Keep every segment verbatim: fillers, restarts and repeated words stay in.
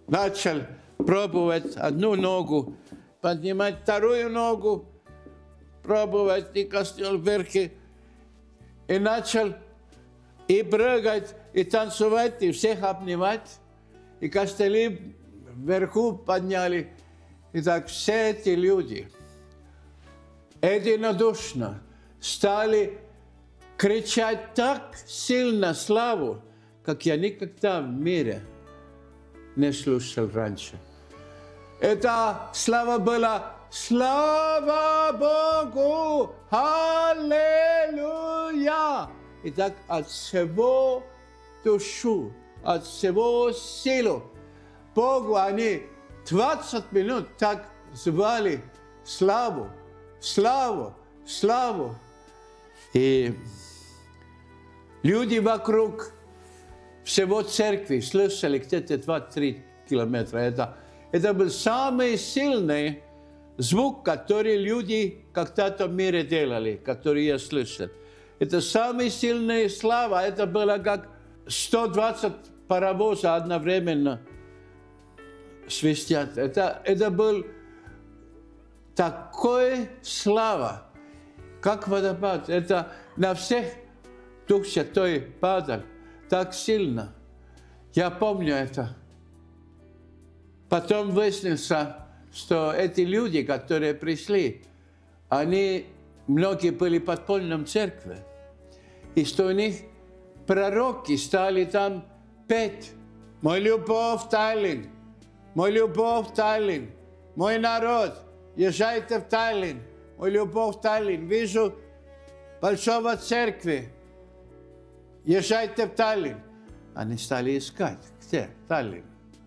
начал пробовать одну ногу, поднимать вторую ногу, пробовать и костел вверх, и начал и прыгать, и танцевать, и всех обнимать, и костыли вверху подняли. И так все эти люди единодушно стали кричать так сильно славу, как я никогда в мире не слушал раньше. Эта слава была «Слава Богу! Аллилуйя!» И так от всего душу, от всего силу Богу они двадцать минут так звали славу, славу, славу. И люди вокруг всего церкви слышали где-то два-три километра. Это, это был самый сильный звук, который люди когда-то в мире делали, который я слышал. Это самая сильная слава. Это было как сто двадцать паровоза одновременно свистят. Это, это был такой слава, как водопад. Это на всех Дух Святой падал так сильно. Я помню это. Потом выяснилось, что эти люди, которые пришли, они, многие были в подпольном церкви. И что у них пророки стали там петь. «Мой любовь Таллин, мой любовь Таллин, мой народ, езжайте в Таллин, мой любовь Таллин, вижу большого церкви, езжайте в Таллин». Они стали искать, где Таллин.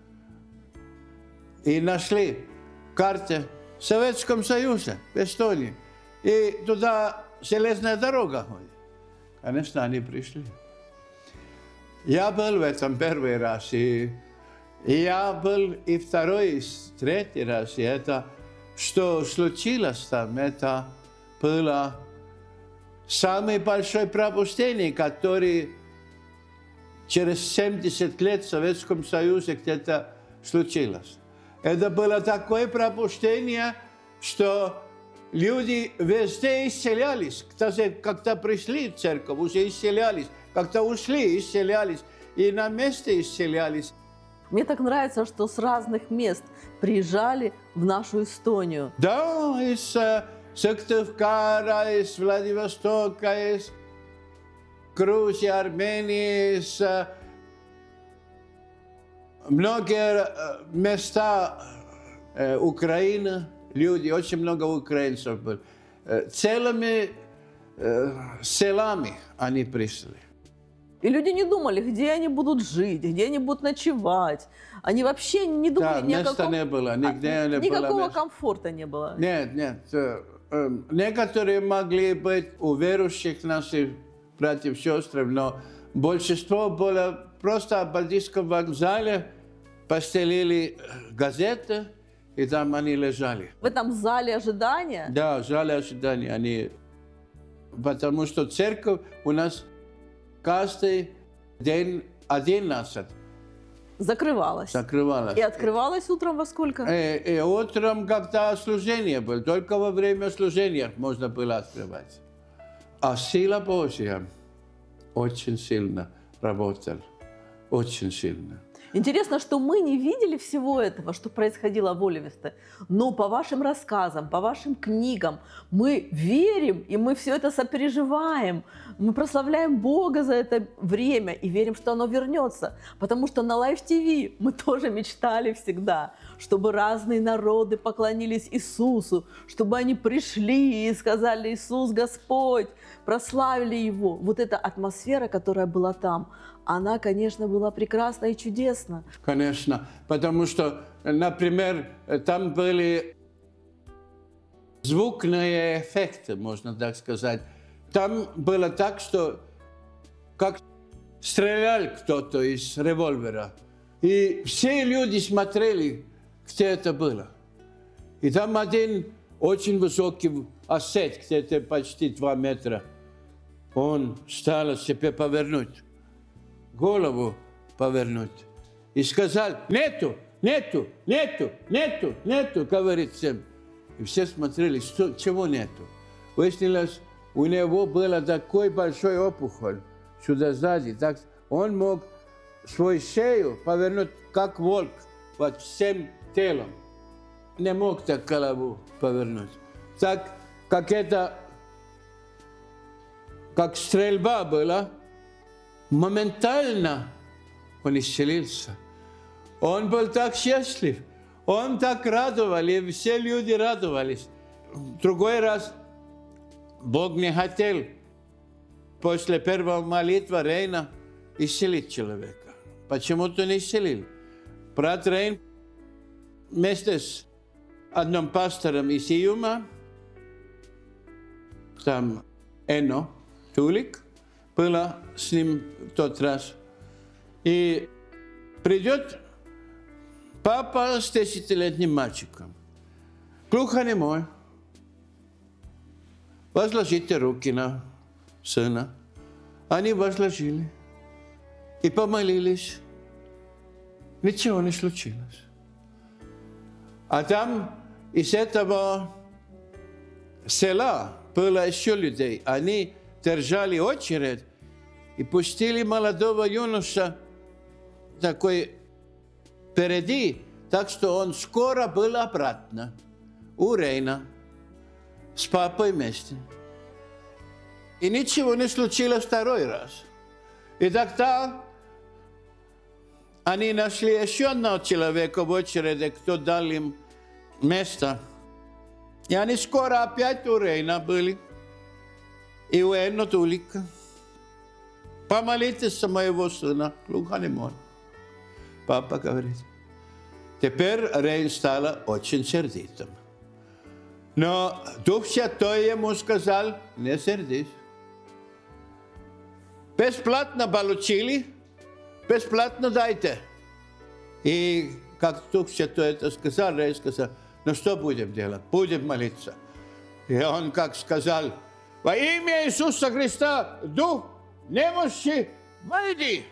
И нашли в карте в Советском Союзе, в Эстонии. И туда железная дорога ходит. Конечно, они пришли. Я был в этом первый раз, и, и я был и второй, и третий раз. И это, что случилось там, это было самое большое пробуждение, которое через семьдесят лет в Советском Союзе где-то случилось. Это было такое пробуждение, что люди везде исцелялись. Даже когда пришли в церковь, уже исцелялись. Когда ушли, исцелялись. И на месте исцелялись. Мне так нравится, что с разных мест приезжали в нашу Эстонию. Да, из uh, Сыктывкара, из Владивостока, из Грузии, Армении, из uh, многие uh, места uh, Украины. Люди, очень много украинцев было. Uh, целыми uh, селами они пришли. И люди не думали, где они будут жить, где они будут ночевать. Они вообще не думали... Да, ни места каком... не было, нигде не было. Никакого комфорта не было. Нет, нет. Некоторые могли быть у верующих наших братьев и сестр, но большинство было просто в Балтийском вокзале, постелили газеты, и там они лежали. В этом зале ожидания? Да, в зале ожидания. Они... Потому что церковь у нас каждый день одиннадцать закрывалась. Закрывалась. И открывалась утром во сколько? И, и утром, когда служение было, только во время служения можно было открывать. А сила Божья очень сильно работала. Очень сильно. Интересно, что мы не видели всего этого, что происходило в Оливисте, но по вашим рассказам, по вашим книгам мы верим, и мы все это сопереживаем. Мы прославляем Бога за это время и верим, что оно вернется. Потому что на Life ти ви мы тоже мечтали всегда, чтобы разные народы поклонились Иисусу, чтобы они пришли и сказали: «Иисус Господь», прославили Его. Вот эта атмосфера, которая была там, она, конечно, была прекрасна и чудесна. Конечно, потому что, например, там были звуковые эффекты, можно так сказать. Там было так, что как стрелял кто-то из револьвера. И все люди смотрели, где это было. И там один очень высокий осет, где-то почти два метра. Он стал себе повернуть, голову повернуть. И сказал: «Нету, Нету, нету, нету, нету, говорит всем. И все смотрели, что, чего нету. Выяснилось, у него была такой большой опухоль сюда сзади. Так он мог свою шею повернуть, как волк, вот всем телом. Не мог так голову повернуть. Так, как это, как стрельба была, моментально он исцелился. Он был так счастлив, он так радовался, и все люди радовались. Другой раз Бог не хотел после первой молитвы Рейна исцелить человека. Почему-то не исцелил. Брат Рейн вместе с одним пастором из Июма, там Эно, Тулик, была с ним в тот раз. И придет папа с десятилетним мальчиком, глухонемой. Возложите руки на сына. Они возложили и помолились. Ничего не случилось. А там из этого села было еще людей. Они держали очередь и пустили молодого юноша такой впереди, так что он скоро был обратно у Рейна с папой вместе. И ничего не случилось второй раз. И тогда они нашли еще одного человека в очереди, кто дал им место. И они скоро опять у Рейна были. И у Эно Тулика. Помолитесь за моего сына, глухонемой. Папа говорит. Теперь Рейн стал очень сердитым. Но Дух Святой ему сказал, не сердись. Бесплатно получили, бесплатно дайте. И как Дух Святой это сказал, Рейн сказал, ну что будем делать? Будем молиться. И он как сказал, во имя Иисуса Христа, Дух немощи, выйди.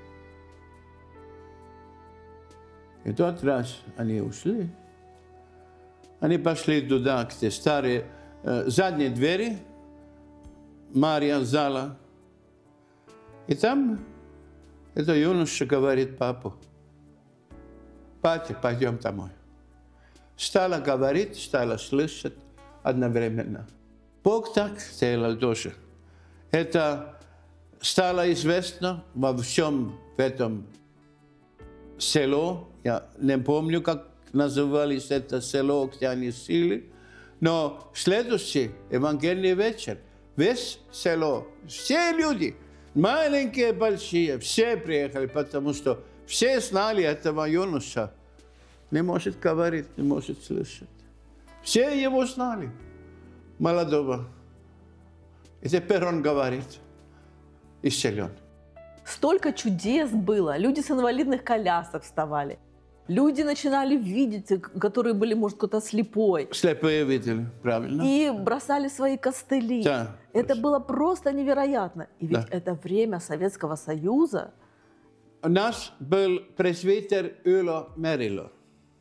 И тот раз они ушли. Они пошли туда, где старые э, задние двери, Мария зала. И там это юноша говорит папу, папа, пойдем домой. Стала говорить, стала слышать одновременно. Бог так делал тоже. Это стало известно во всем в этом село. Я не помню, как назывались это село, где они жили. Но следующий евангельный вечер, весь село, все люди, маленькие, большие, все приехали, потому что все знали этого юноша. Не может говорить, не может слышать. Все его знали, молодого. И теперь он говорит, исцелен. Столько чудес было. Люди с инвалидных колясок вставали. Люди начинали видеть, которые были, может, кто-то слепой. Слепые видели, правильно. И бросали свои костыли. Да. Это было просто невероятно. И ведь Да. это время Советского Союза. У нас был пресвитер Ylö Merilä.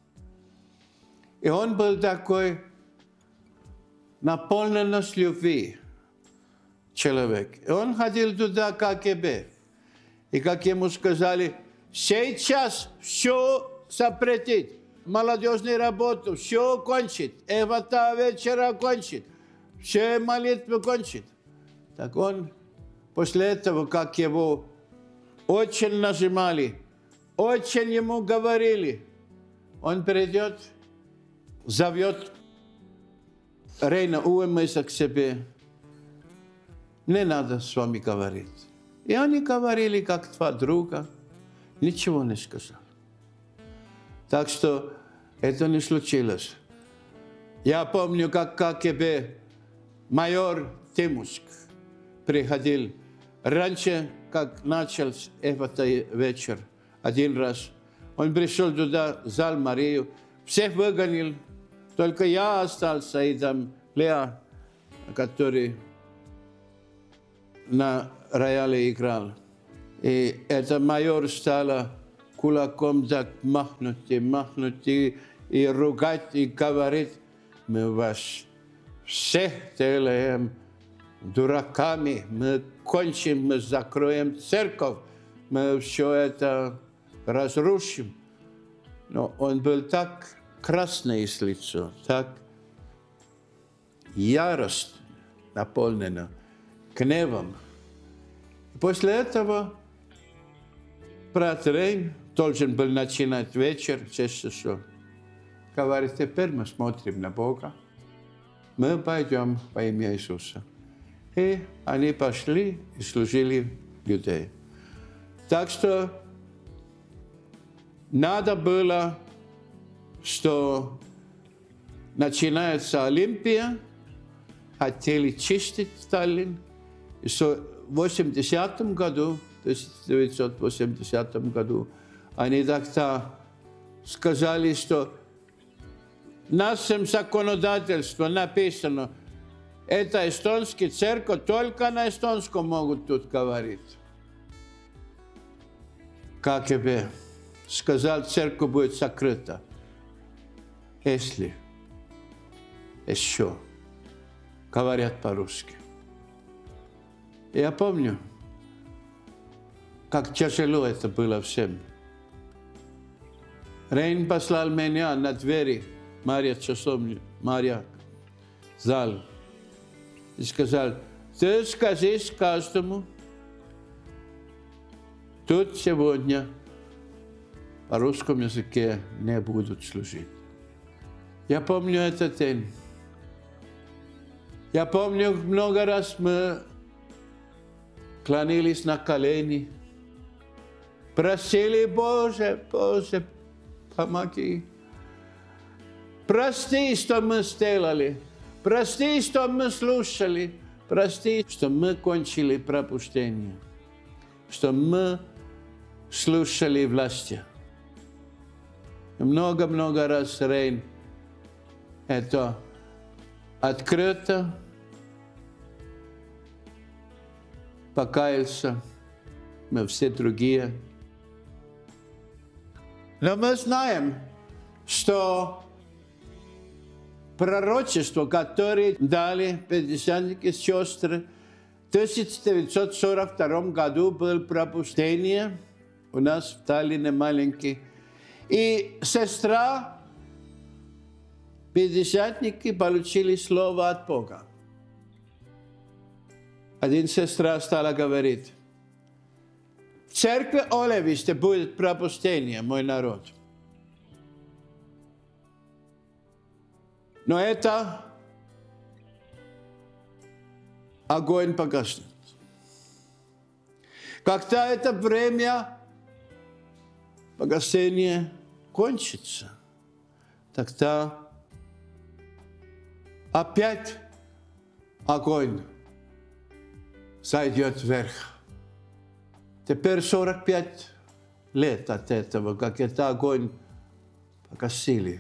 И он был такой наполненный любви человек. И он ходил туда ка гэ бэ. И как ему сказали, сейчас все запретить, молодежную работу, все кончит, эвата вечера кончит, все молитвы кончит. Так он после этого, как его очень нажимали, очень ему говорили, он придет, зовет Рейна Уэмэса к себе. Не надо с вами говорить. И они говорили, как два друга, ничего не сказали. Так что это не случилось. Я помню, как ка гэ бэ майор Тимушк приходил. Раньше, как начал этот вечер, один раз, он пришел туда, в зал Марию, всех выгонил, только я остался, и там Леа, который на рояле играл. И этот майор стал кулаком так махнуть и махнуть, и, и ругать, и говорить, мы вас всех делаем дураками, мы кончим, мы закроем церковь, мы все это разрушим. Но он был так красный с лица, так ярость наполнена гневом. И после этого брат Рейн должен был начинать вечер в шесть часов. Говорит, теперь мы смотрим на Бога, мы пойдем во имя Иисуса. И они пошли и служили людей. Так что надо было, что начинается Олимпия, хотели чистить Сталин. И в восьмидесятом году, в тысяча девятьсот восьмидесятом году, они тогда сказали, что в нашем законодательстве написано, это эстонский церковь, только на эстонском могут тут говорить. Как бы сказал, церковь будет закрыта, если еще говорят по-русски. Я помню, как тяжело это было всем. Рейн послал меня на двери Мария часовни, Мария зал, и сказал, ты скажи каждому, тут сегодня по русскому языке не будут служить. Я помню этот день. Я помню, много раз мы клонились на колени, просили, Боже, Боже, помоги. Прости, что мы сделали, прости, что мы слушали, прости, что мы кончили пробуждение, что мы слушали власти. Много-много раз Рейн это открыто покаялся, мы все другие. Но мы знаем, что пророчество, которое дали пятидесятники сестры, в тысяча девятьсот сорок втором году было пробуждение у нас в Таллине маленький. И сестра, пятидесятники получили слово от Бога. Один сестра стала говорить, в церкви Олевисте будет пробуждение, мой народ. Но это огонь погаснет. Когда это время погашения кончится, тогда опять огонь зайдет вверх. Теперь сорок пять лет от этого, как это огонь погасили.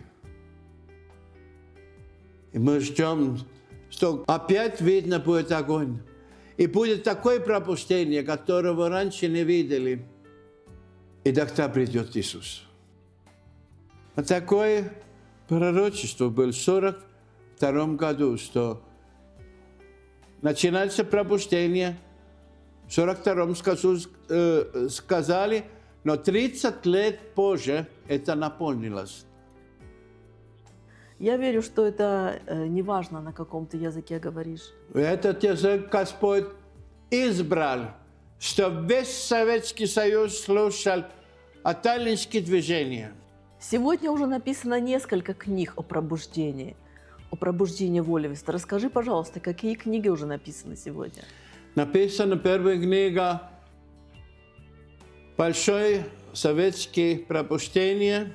И мы ждем, что опять видно будет огонь. И будет такое пробуждение, которого раньше не видели. И тогда придет Иисус. А такое пророчество было в сорок втором году, что начинается пробуждение. В сорок втором э, сказали, но тридцать лет позже это наполнилось. Я верю, что это э, не важно, на каком ты языке говоришь. Этот язык Господь избрал, что весь Советский Союз слушал о таллинских движениях. Сегодня уже написано несколько книг о пробуждении, о пробуждении в Олевисте. Расскажи, пожалуйста, какие книги уже написаны сегодня? Написана первая книга «Большое советское пробуждение».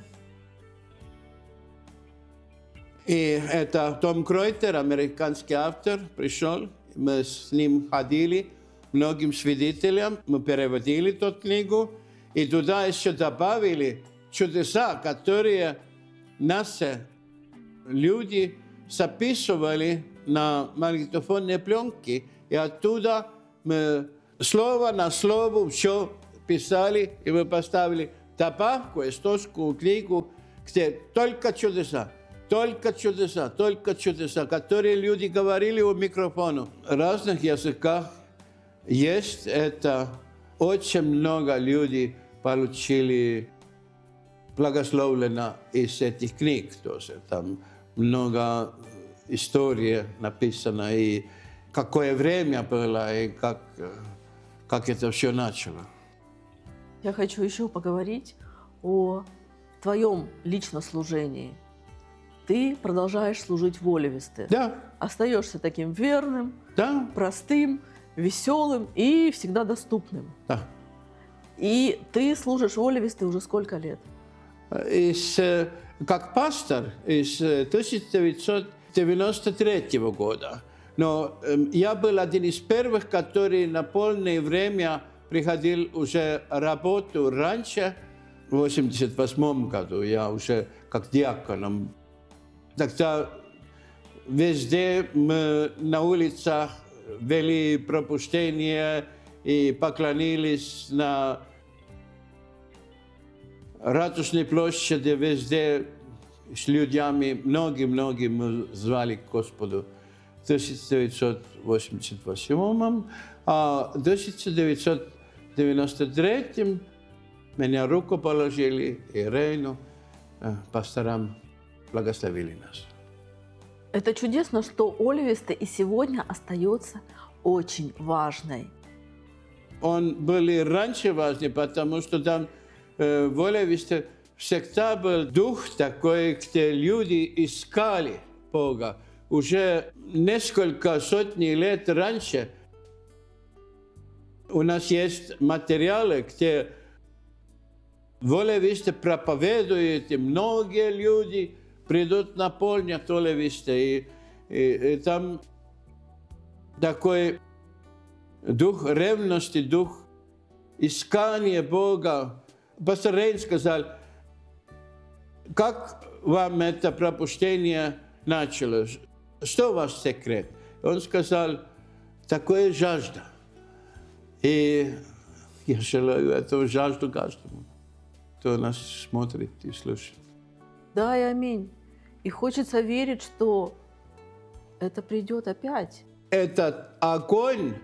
И это Том Кройтер, американский автор, пришел. Мы с ним ходили, многим свидетелям. Мы переводили эту книгу. И туда еще добавили чудеса, которые наши люди записывали на магнитофонные пленки. И оттуда мы слово на слово все писали, и мы поставили добавку, эстонскую книгу, где только чудеса, только чудеса, только чудеса, которые люди говорили у микрофона. В разных языках есть это. Очень много людей получили благословлено из этих книг тоже. Там много историй написано, и какое время было, и как, как это все начало. Я хочу еще поговорить о твоем личном служении. Ты продолжаешь служить в Оливисте. Да. Остаешься таким верным, Да. простым, веселым и всегда доступным. Да. И ты служишь в Оливисте уже сколько лет? Из, как пастор из тысяча девятьсот девяносто третьего года. Но я был один из первых, который на полное время приходил уже работу раньше. В восемьдесят восьмом году я уже как диаконом. Тогда везде мы на улицах вели пробуждение и поклонились на Ратушной площади, везде с людьми, многие-многие мы звали к Господу. В тысяча девятьсот восемьдесят восьмом, а в тысяча девятьсот девяносто третьем меня руку положили, Ирену, пасторам благословили нас. Это чудесно, что Оливисте и сегодня остается очень важной. Он был и раньше важный, потому что там э, в Оливисте всегда был дух такой, где люди искали Бога. Уже несколько сотни лет раньше у нас есть материалы, где в Оливисте проповедуют, и многие люди придут наполнять Оливисте. И, и, и там такой дух ревности, дух искания Бога. Пастор Рейн сказал, как вам это пробуждение началось? Что ваш секрет? Он сказал, такая жажда. И я желаю эту жажду каждому, кто нас смотрит и слушает. Да, и аминь. И хочется верить, что это придет опять. Этот огонь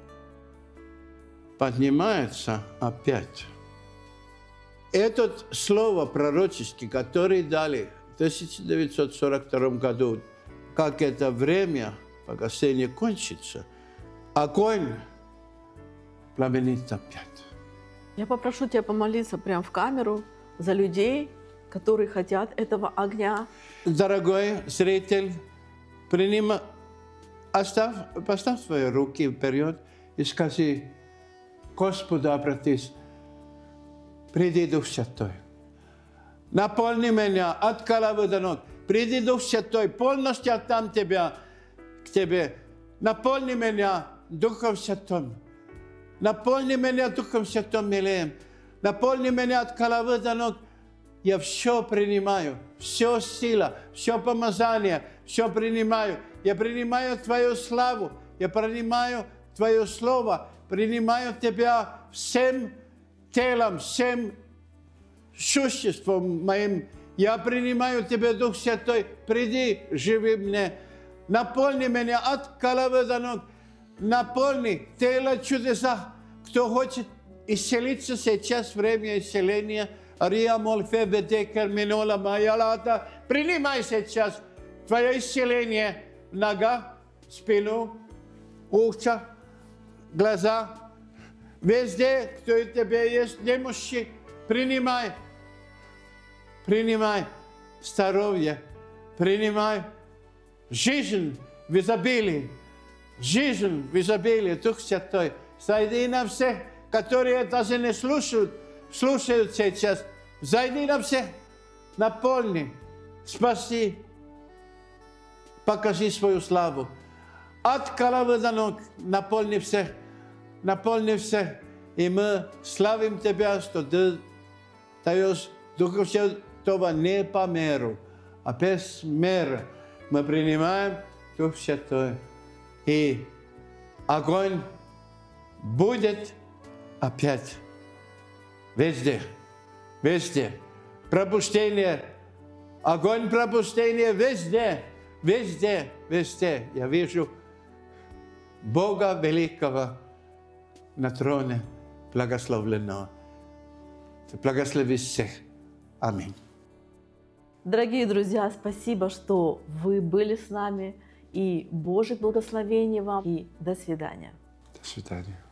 поднимается опять. Это слово пророческое, которое дали в тысяча девятьсот сорок втором году, как это время погашения кончится, огонь пламенит опять. Я попрошу тебя помолиться прямо в камеру за людей, которые хотят этого огня. Дорогой зритель, принимай, оставь, поставь свои руки вперед и скажи, Господу обратись, приди Дух Святой. Наполни меня от головы до ног. Приди Дух Святой, полностью отдам тебя к тебе. Наполни меня Духом Святым. Наполни меня Духом Святым милеем. Наполни меня от головы до ног. Я все принимаю, все сила, все помазание, все принимаю. Я принимаю Твою славу, я принимаю Твое Слово, принимаю Тебя всем телом, всем существом моим. Я принимаю Тебя, Дух Святой, приди, живи мне, наполни меня от головы до ног, наполни тело чудеса. Кто хочет исцелиться сейчас, время исцеления, принимай сейчас Твое исцеление, нога, спину, уши, глаза, везде, кто у тебя есть немощи, принимай, принимай здоровье, принимай жизнь в изобилии, жизнь в изобилии, Дух Святой. Зайди на всех, которые даже не слушают, слушают сейчас. Зайди на всех, наполни, спаси, покажи свою славу. От головы до ног наполни всех, наполни всех. И мы славим Тебя, что Ты даешь Духа Святого не по меру, а без меры. Мы принимаем Дух Святой. И огонь будет опять везде. Везде. Пробуждение, огонь пробуждения везде, везде, везде. Я вижу Бога великого на троне благословленного. Благослови всех. Аминь. Дорогие друзья, спасибо, что вы были с нами. И Божьих благословений вам. И до свидания. До свидания.